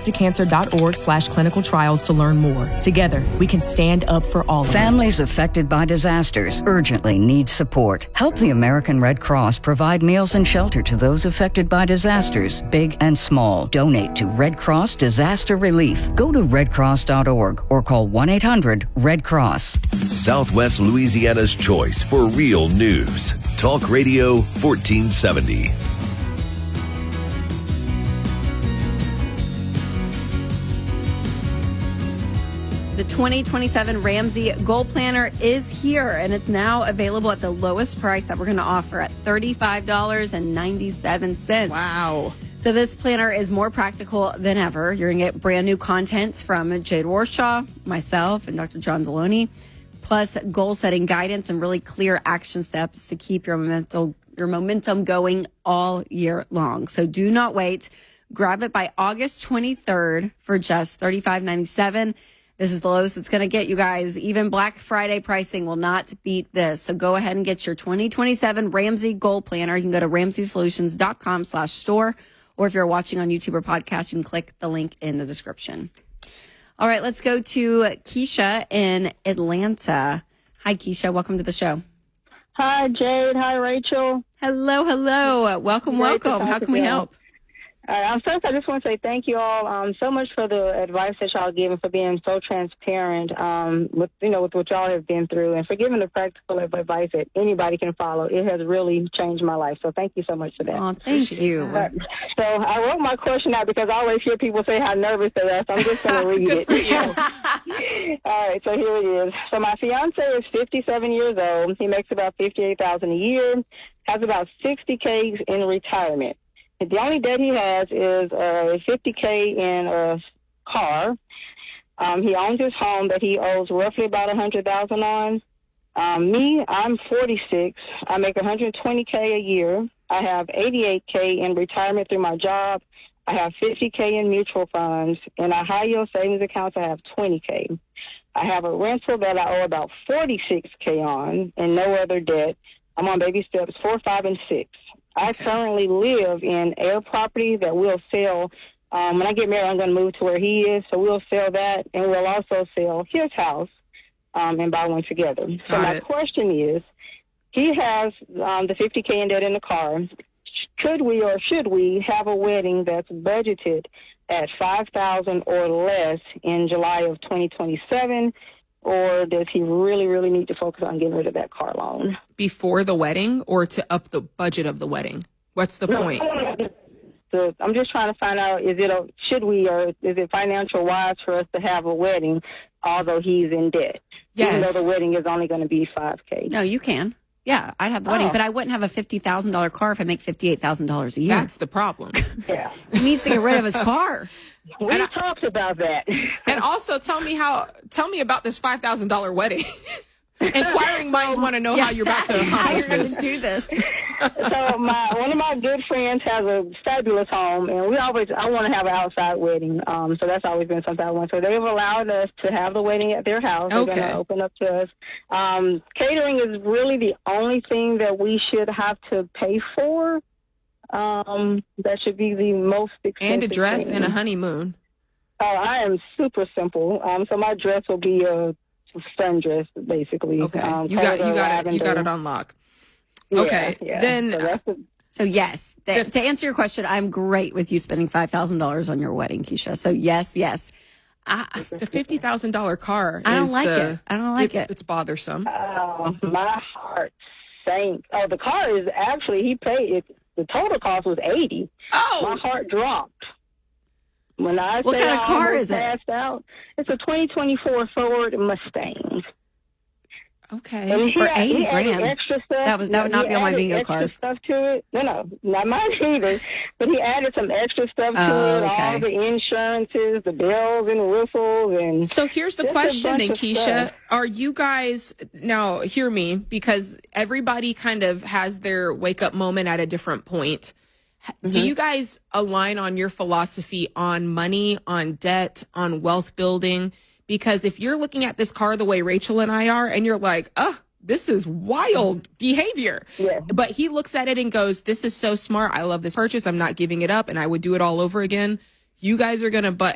stopthecancer.org/clinical trials to learn more. Together, we can stand up for all of us. Families affected by disasters urgently need support. Help the American Red Cross provide meals and shelter to those affected by disasters, big and small. Donate to Red Cross Disaster Relief. Go to redcross.org or call 1-800-RED-CROSS. Southwest Louisiana's choice for real news. Talk Radio 1470. The 2027 Ramsey Goal Planner is here, and it's now available at the lowest price that we're going to offer at $35.97. Wow. So this planner is more practical than ever. You're going to get brand new content from Jade Warshaw, myself, and Dr. John Deloney, plus goal-setting guidance and really clear action steps to keep your momentum going all year long. So do not wait. Grab it by August 23rd for just $35.97. This is the lowest it's going to get, you guys. Even Black Friday pricing will not beat this. So go ahead and get your 2027 Ramsey Goal Planner. You can go to RamseySolutions.com/store. Or if you're watching on YouTube or podcast, you can click the link in the description. All right, let's go to Keisha in Atlanta. Hi, Keisha. Welcome to the show. Hi, Jade. Hi, Rachel. Hello, hello. Welcome. How can we help? First, I just want to say thank you all so much for the advice that y'all give and for being so transparent with what y'all have been through and for giving the practical advice that anybody can follow. It has really changed my life. So thank you so much for that. Oh, thank you. So I wrote my question out because I always hear people say how nervous they are. So I'm just going to read it. All right. So here it is. So my fiance is 57 years old. He makes about $58,000 a year, has about $60K in retirement. The only debt he has is $50K in a car. He owns his home that he owes roughly about $100,000 on. Me, I'm 46. I make $120K a year. I have $88K in retirement through my job. I have $50K in mutual funds. In our high yield savings accounts, I have $20K. I have a rental that I owe about $46K on and no other debt. I'm on baby steps 4, 5, and 6. I currently live in air property that we'll sell. When I get married, I'm going to move to where he is, so we'll sell that, and we'll also sell his house and buy one together. So my question is, he has the $50K in debt in the car. Could we or should we have a wedding that's budgeted at $5,000 or less in July of 2027? Or does he really, really need to focus on getting rid of that car loan? Before the wedding or to up the budget of the wedding? What's the point? I'm just trying to find out, should we or is it financial wise for us to have a wedding, although he's in debt? Yes. Even though the wedding is only going to be $5K. No, you can. Yeah, I'd have the wedding, but I wouldn't have a $50,000 car if I make $58,000 a year. That's the problem. Yeah. He needs to get rid of his car. We talked about that. And also tell me about this $5,000 wedding. Inquiring minds want to know how you're about to accomplish this. Do this. So one of my good friends has a fabulous home, and I want to have an outside wedding. So that's always been something I want. So they've allowed us to have the wedding at their house. They're going to open up to us. Catering is really the only thing that we should have to pay for. That should be the most expensive and a dress thing. and a honeymoon. Oh, I am super simple. So my dress will be a sundress, basically. Okay, you got it on lock. Okay, yeah. Then. So yes, to answer your question, I'm great with you spending $5,000 on your wedding, Keisha. So yes. The $50,000 car. I don't like it. I don't like it. It's bothersome. My heart sank. Oh, the car is actually, he paid it. The total cost was $80,000. Oh, my heart dropped. When I what kind of car is it? Passed out, it's a 2024 Ford Mustang. Okay, for $80,000. Extra stuff. That would not be on my bingo card. Stuff to it. No, not mine either. But he added some extra stuff to it. Okay. All the insurances, the bells and whistles, and. So here's the question, then, Keisha. Are you guys now? Hear me, because everybody kind of has their wake up moment at a different point. Mm-hmm. Do you guys align on your philosophy on money, on debt, on wealth building? Because if you're looking at this car the way Rachel and I are, and you're like, this is wild behavior. Yeah. But he looks at it and goes, this is so smart. I love this purchase. I'm not giving it up, and I would do it all over again. You guys are going to butt